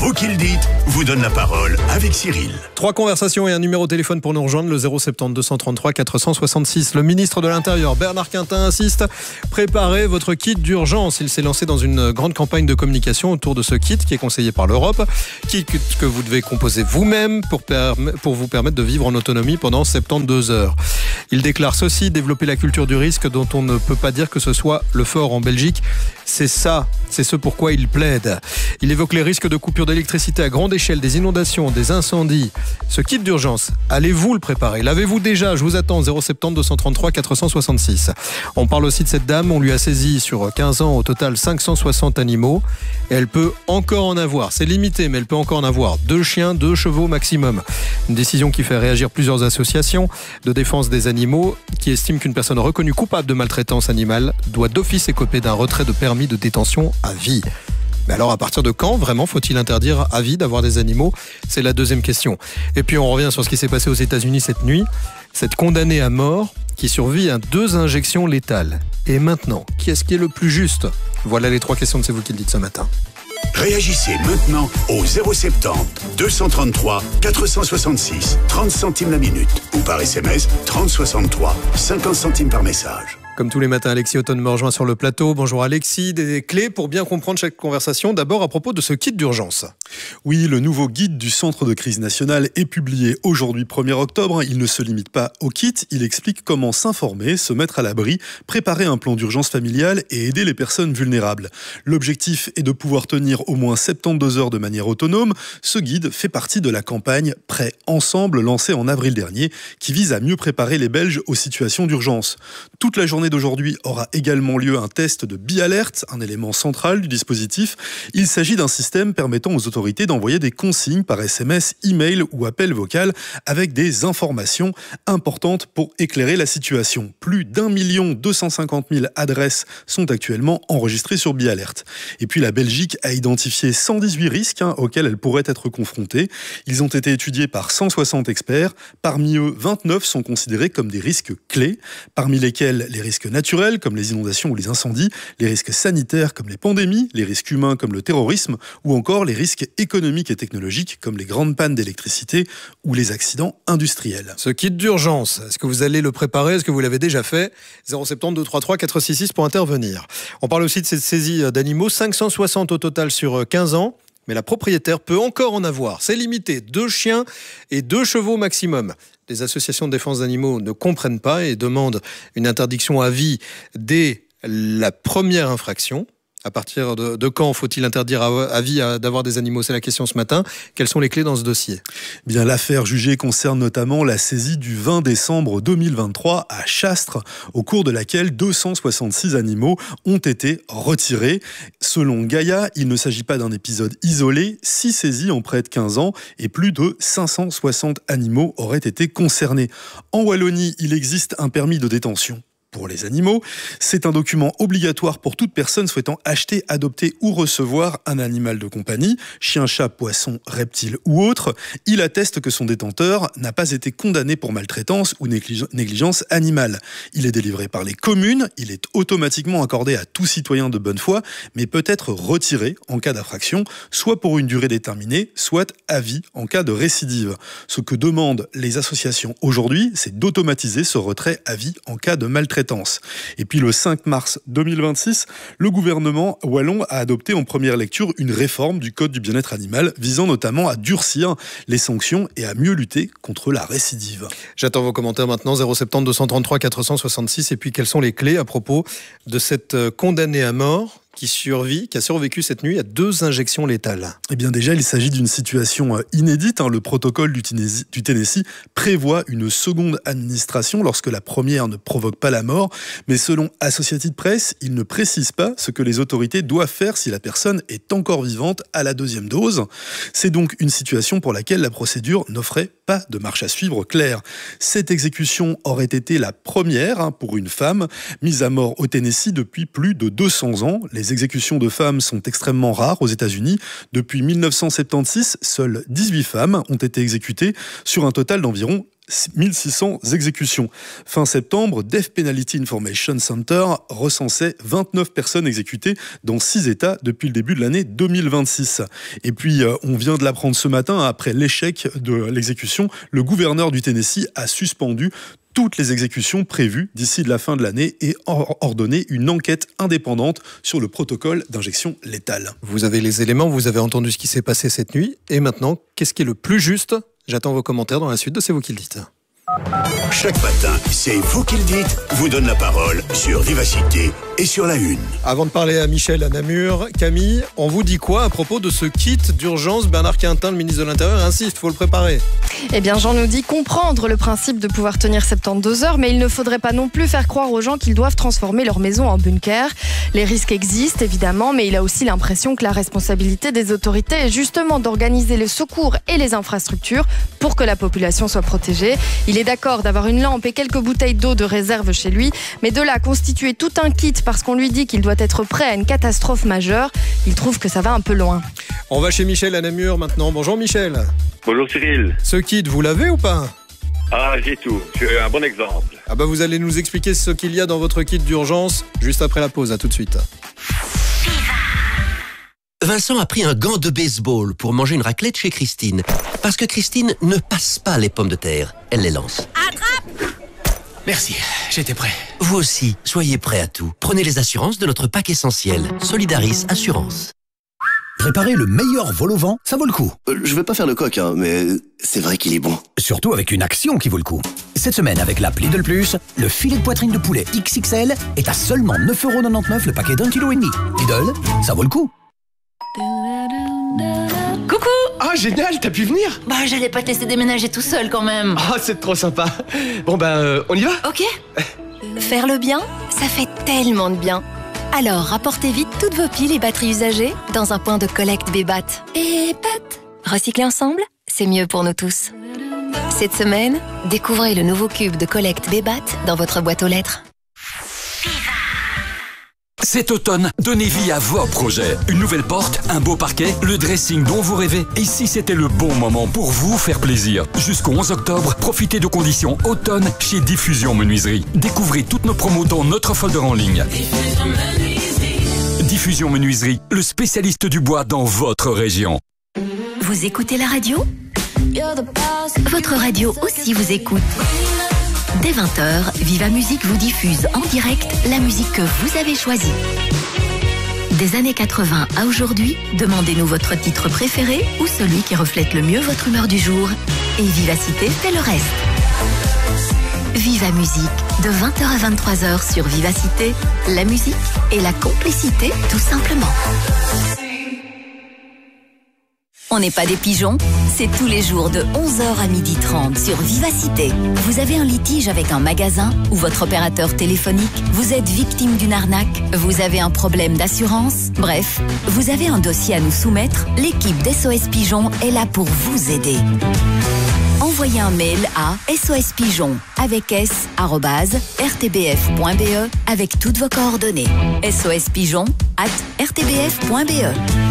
Vous qui le dites vous donne la parole avec Cyril. 3 conversations et un numéro de téléphone pour nous rejoindre, le 070 233 466. Le ministre de l'Intérieur, Bernard Quintin, insiste. Préparez votre kit d'urgence. Il s'est lancé dans une grande campagne de communication autour de ce kit qui est conseillé par l'Europe. Kit que vous devez composer vous-même pour vous permettre de vivre en autonomie pendant 72 heures. Il déclare ceci: développer la culture du risque dont on ne peut pas dire que ce soit le fort en Belgique. C'est ce pourquoi il plaide. Il évoque les risques de coupure d'électricité à grande échelle, des inondations, des incendies. Ce kit d'urgence, allez-vous le préparer? L'avez-vous déjà? Je vous attends, 070 233 466. On parle aussi de cette dame, on lui a saisi sur 15 ans au total 560 animaux. Et elle peut encore en avoir, c'est limité, mais elle peut encore en avoir 2 chiens, 2 chevaux maximum. Une décision qui fait réagir plusieurs associations de défense des animaux qui estiment qu'une personne reconnue coupable de maltraitance animale doit d'office écoper d'un retrait de permis de détention à vie. Mais alors, à partir de quand, vraiment, faut-il interdire à vie d'avoir des animaux? C'est la deuxième question. Et puis, on revient sur ce qui s'est passé aux États-Unis cette nuit. Cette condamnée à mort qui survit à 2 injections létales. Et maintenant, qui est-ce qui est le plus juste? Voilà les 3 questions de C'est vous qui le dites ce matin. Réagissez maintenant au 070 233 466, 30 centimes la minute. Ou par SMS 3063, 50 centimes par message. Comme tous les matins, Alexis Autonne me rejoint sur le plateau. Bonjour Alexis, des clés pour bien comprendre chaque conversation. D'abord à propos de ce kit d'urgence. Oui, le nouveau guide du Centre de crise nationale est publié aujourd'hui 1er octobre. Il ne se limite pas au kit, il explique comment s'informer, se mettre à l'abri, préparer un plan d'urgence familiale et aider les personnes vulnérables. L'objectif est de pouvoir tenir au moins 72 heures de manière autonome. Ce guide fait partie de la campagne Prêts ensemble lancée en avril dernier qui vise à mieux préparer les Belges aux situations d'urgence. Toute la journée d'aujourd'hui aura également lieu un test de BeAlert, un élément central du dispositif. Il s'agit d'un système permettant aux autorités d'envoyer des consignes par SMS, email ou appel vocal avec des informations importantes pour éclairer la situation. Plus d'1 250 000 adresses sont actuellement enregistrées sur BeAlert. Et puis la Belgique a identifié 118 risques auxquels elle pourrait être confrontée. Ils ont été étudiés par 160 experts. Parmi eux, 29 sont considérés comme des risques clés, parmi lesquels les risques naturels comme les inondations ou les incendies, les risques sanitaires comme les pandémies, les risques humains comme le terrorisme ou encore les risques économiques et technologiques comme les grandes pannes d'électricité ou les accidents industriels. Ce kit d'urgence, est-ce que vous allez le préparer? Est-ce que vous l'avez déjà fait? 070 233 466 pour intervenir. On parle aussi de cette saisie d'animaux, 560 au total sur 15 ans. Mais la propriétaire peut encore en avoir. C'est limité, 2 chiens et 2 chevaux maximum. Les associations de défense d'animaux ne comprennent pas et demandent une interdiction à vie dès la première infraction. À partir de quand faut-il interdire à vie d'avoir des animaux? C'est la question ce matin. Quelles sont les clés dans ce dossier? Bien, l'affaire jugée concerne notamment la saisie du 20 décembre 2023 à Chastres, au cours de laquelle 266 animaux ont été retirés. Selon Gaïa, il ne s'agit pas d'un épisode isolé. 6 saisies en près de 15 ans et plus de 560 animaux auraient été concernés. En Wallonie, il existe un permis de détention pour les animaux. C'est un document obligatoire pour toute personne souhaitant acheter, adopter ou recevoir un animal de compagnie, chien, chat, poisson, reptile ou autre. Il atteste que son détenteur n'a pas été condamné pour maltraitance ou négligence animale. Il est délivré par les communes, il est automatiquement accordé à tout citoyen de bonne foi, mais peut être retiré en cas d'infraction, soit pour une durée déterminée, soit à vie en cas de récidive. Ce que demandent les associations aujourd'hui, c'est d'automatiser ce retrait à vie en cas de maltraitance. Et puis le 5 mars 2026, le gouvernement wallon a adopté en première lecture une réforme du Code du bien-être animal visant notamment à durcir les sanctions et à mieux lutter contre la récidive. J'attends vos commentaires maintenant, 070 233 466. Et puis quelles sont les clés à propos de cette condamnée à mort qui a survécu cette nuit à 2 injections létales? Eh bien déjà, il s'agit d'une situation inédite. Le protocole du Tennessee prévoit une seconde administration lorsque la première ne provoque pas la mort. Mais selon Associated Press, il ne précise pas ce que les autorités doivent faire si la personne est encore vivante à la 2e dose. C'est donc une situation pour laquelle la procédure n'offrait pas de marche à suivre claire. Cette exécution aurait été la première pour une femme mise à mort au Tennessee depuis plus de 200 ans. Les exécutions de femmes sont extrêmement rares aux États-Unis. Depuis 1976, seules 18 femmes ont été exécutées sur un total d'environ 1600 exécutions. Fin septembre, Death Penalty Information Center recensait 29 personnes exécutées dans 6 États depuis le début de l'année 2026. Et puis, on vient de l'apprendre ce matin, après l'échec de l'exécution, le gouverneur du Tennessee a suspendu toutes les exécutions prévues d'ici la fin de l'année et ordonné une enquête indépendante sur le protocole d'injection létale. Vous avez les éléments, vous avez entendu ce qui s'est passé cette nuit. Et maintenant, qu'est-ce qui est le plus juste ? J'attends vos commentaires dans la suite de C'est vous qui le dites. Chaque matin, c'est vous qui le dites, vous donne la parole sur Vivacité et sur la Une. Avant de parler à Michel à Namur, Camille, on vous dit quoi à propos de ce kit d'urgence ? Bernard Quintin, le ministre de l'Intérieur, insiste, il faut le préparer. Eh bien, Jean nous dit comprendre le principe de pouvoir tenir 72 heures, mais il ne faudrait pas non plus faire croire aux gens qu'ils doivent transformer leur maison en bunker. Les risques existent, évidemment, mais il a aussi l'impression que la responsabilité des autorités est justement d'organiser les secours et les infrastructures pour que la population soit protégée. Il est d'accord d'avoir une lampe et quelques bouteilles d'eau de réserve chez lui, mais de là à constituer tout un kit parce qu'on lui dit qu'il doit être prêt à une catastrophe majeure, il trouve que ça va un peu loin. On va chez Michel à Namur maintenant. Bonjour Michel. Bonjour Cyril. Ce kit, vous l'avez ou pas ? Ah, j'ai tout. Je suis un bon exemple. Ah bah vous allez nous expliquer ce qu'il y a dans votre kit d'urgence juste après la pause. À tout de suite. Vincent a pris un gant de baseball pour manger une raclette chez Christine. Parce que Christine ne passe pas les pommes de terre, elle les lance. Attrape! Merci, j'étais prêt. Vous aussi, soyez prêts à tout. Prenez les assurances de notre pack essentiel. Solidaris Assurance. Préparer le meilleur vol au vent, ça vaut le coup. Je vais pas faire le coq, hein, mais c'est vrai qu'il est bon. Surtout avec une action qui vaut le coup. Cette semaine, avec l'app Lidl Plus, le filet de poitrine de poulet XXL est à seulement 9,99€ le paquet d'1,5 kg. Lidl, ça vaut le coup. Coucou! Ah, génial, t'as pu venir? Bah, j'allais pas te laisser déménager tout seul quand même. Ah, c'est trop sympa. Bon, on y va? Ok. Faire le bien, ça fait tellement de bien. Alors, rapportez vite toutes vos piles et batteries usagées dans un point de collecte Bébat. Et recycler ensemble, c'est mieux pour nous tous. Cette semaine, découvrez le nouveau cube de collecte Bébat dans votre boîte aux lettres. Cet automne, donnez vie à vos projets. Une nouvelle porte, un beau parquet, le dressing dont vous rêvez. Et si c'était le bon moment pour vous faire plaisir. Jusqu'au 11 octobre, profitez de conditions automne chez Diffusion Menuiserie. Découvrez toutes nos promos dans notre folder en ligne. Diffusion Menuiserie, le spécialiste du bois dans votre région. Vous écoutez la radio ? Votre radio aussi vous écoute. Dès 20h, Viva Musique vous diffuse en direct la musique que vous avez choisie. Des années 80 à aujourd'hui, demandez-nous votre titre préféré ou celui qui reflète le mieux votre humeur du jour. Et Vivacité fait le reste. Viva Musique, de 20h à 23h sur Vivacité, la musique et la complicité tout simplement. On n'est pas des pigeons, c'est tous les jours de 11h à 12h30 sur Vivacité. Vous avez un litige avec un magasin ou votre opérateur téléphonique, vous êtes victime d'une arnaque, vous avez un problème d'assurance, bref, vous avez un dossier à nous soumettre, l'équipe d'SOS Pigeon est là pour vous aider. Envoyez un mail à sospigeon avec s@rtbf.be avec toutes vos coordonnées. sospigeon@rtbf.be.